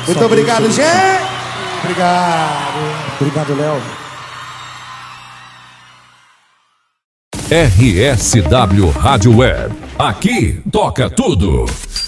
Muito obrigado, gente. Obrigado, Léo. RSW Rádio Web. Aqui toca tudo.